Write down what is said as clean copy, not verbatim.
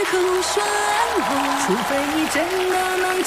口说爱我，除非你真的能